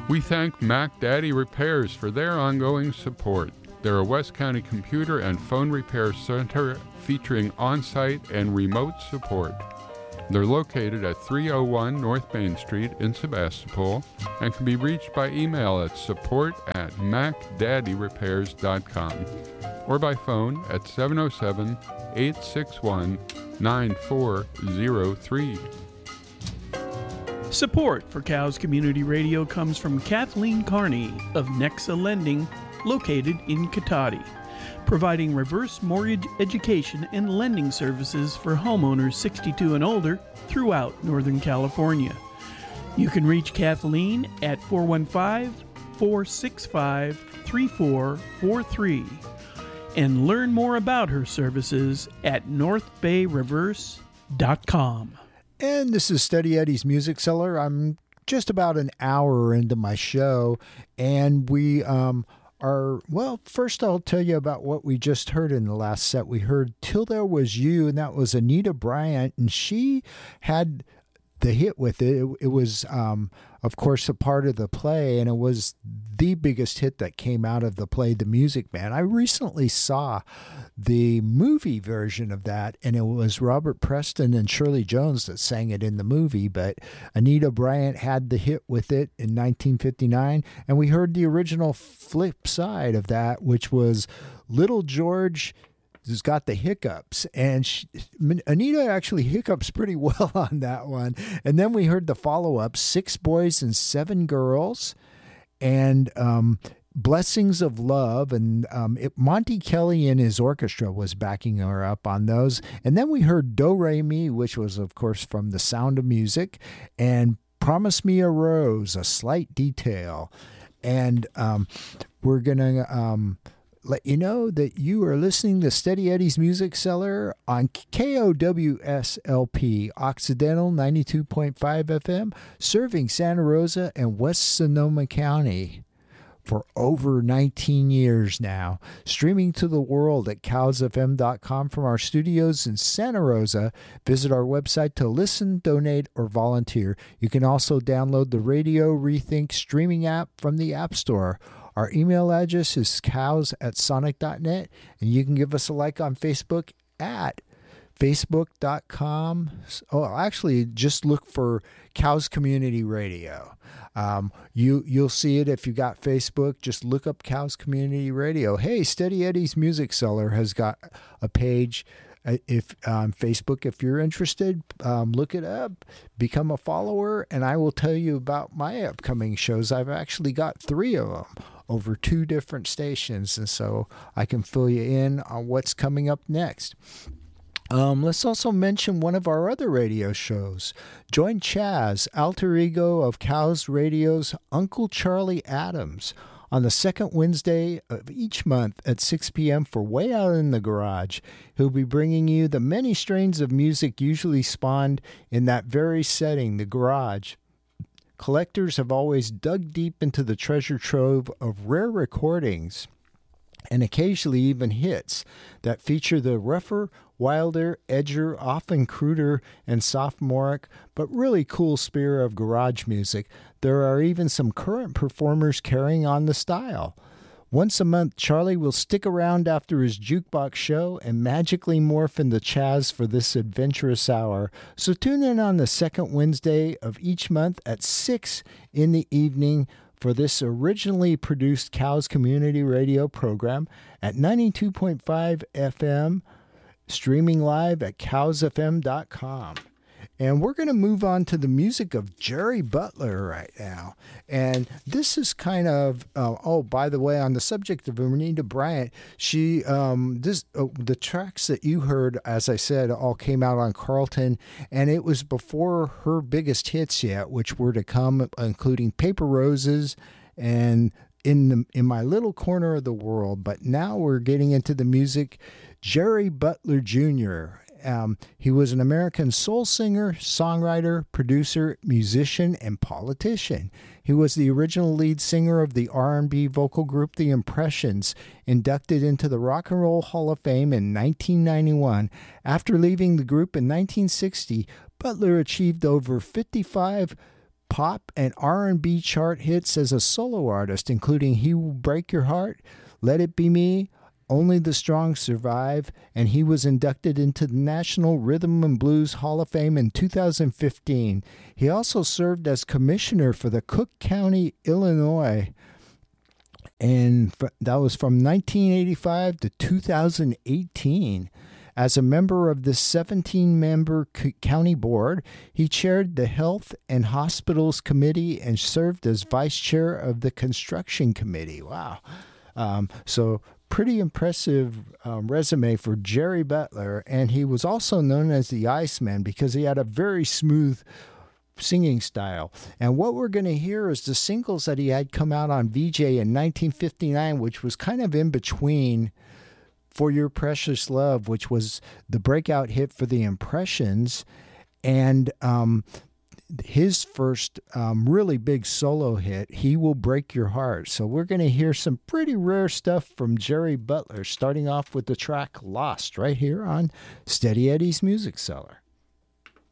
We thank Mac Daddy Repairs for their ongoing support. They're a West County computer and phone repair center featuring on-site and remote support. They're located at 301 North Main Street in Sebastopol and can be reached by email at support@macdaddyrepairs.com or by phone at 707-861-9403. Support for Cows Community Radio comes from Kathleen Carney of Nexa Lending, located in Cotati, providing reverse mortgage education and lending services for homeowners 62 and older throughout Northern California. You can reach Kathleen at 415-465-3443 and learn more about her services at northbayreverse.com. And this is Steady Eddie's Music Cellar. I'm just about an hour into my show, and we first I'll tell you about what we just heard in the last set. We heard Till There Was You, and that was Anita Bryant, and she had the hit with it. It was, of course, a part of the play, and it was the biggest hit that came out of the play, The Music Man. I recently saw the movie version of that, and it was Robert Preston and Shirley Jones that sang it in the movie, but Anita Bryant had the hit with it in 1959, and we heard the original flip side of that, which was Little George has got the hiccups, and Anita actually hiccups pretty well on that one. And then we heard the follow-up, 6 Boys and 7 Girls, and Blessings of Love, and Monty Kelly and his orchestra was backing her up on those. And then we heard Do Re Mi, which was, of course, from The Sound of Music, and Promise Me a Rose, A Slight Detail. And we're going to let you know that you are listening to Steady Eddie's Music Cellar on KOWSLP Occidental 92.5 FM, serving Santa Rosa and West Sonoma County for over 19 years now. Streaming to the world at cowsfm.com from our studios in Santa Rosa. Visit our website to listen, donate, or volunteer. You can also download the Radio Rethink streaming app from the App Store. Our email address is cows@sonic.net, and you can give us a like on Facebook at facebook.com. Oh, actually, just look for Cows Community Radio. You'll see it if you got Facebook. Just look up Cows Community Radio. Hey, Steady Eddie's Music Cellar has got a page. If on Facebook, if you're interested, look it up, become a follower, and I will tell you about my upcoming shows. I've actually got 3 of them over 2 different stations, and so I can fill you in on what's coming up next. Let's also mention one of our other radio shows. Join Chaz, alter ego of Cows Radio's Uncle Charlie Adams, on the second Wednesday of each month at 6 p.m. for Way Out in the Garage. He'll be bringing you the many strains of music usually spawned in that very setting, the garage. Collectors have always dug deep into the treasure trove of rare recordings, and occasionally even hits, that feature the rougher, wilder, edgier, often cruder and sophomoric, but really cool spirit of garage music. There are even some current performers carrying on the style. Once a month, Charlie will stick around after his jukebox show and magically morph into Chaz for this adventurous hour. So tune in on the second Wednesday of each month at 6 in the evening for this originally produced Cows Community Radio program at 92.5 FM, streaming live at cowsfm.com. And we're going to move on to the music of Jerry Butler right now. And this is kind of, by the way, on the subject of Anita Bryant, the tracks that you heard, as I said, all came out on Carlton, and it was before her biggest hits yet, which were to come, including Paper Roses and in My Little Corner of the World. But now we're getting into the music. Jerry Butler Jr., he was an American soul singer, songwriter, producer, musician, and politician. He was the original lead singer of the R&B vocal group The Impressions, inducted into the Rock and Roll Hall of Fame in 1991. After leaving the group in 1960, Butler achieved over 55 pop and R&B chart hits as a solo artist, including He Will Break Your Heart, Let It Be Me, Only the Strong Survive, and he was inducted into the National Rhythm and Blues Hall of Fame in 2015. He also served as commissioner for the Cook County, Illinois, and that was from 1985 to 2018. As a member of the 17-member county board, he chaired the Health and Hospitals Committee and served as vice chair of the Construction Committee. Wow. So pretty impressive resume for Jerry Butler. And he was also known as the Iceman because he had a very smooth singing style. And what we're going to hear is the singles that he had come out on VJ in 1959, which was kind of in between For Your Precious Love, which was the breakout hit for the Impressions, and his first really big solo hit, He Will Break Your Heart. So we're going to hear some pretty rare stuff from Jerry Butler, starting off with the track Lost right here on Steady Eddie's Music Cellar.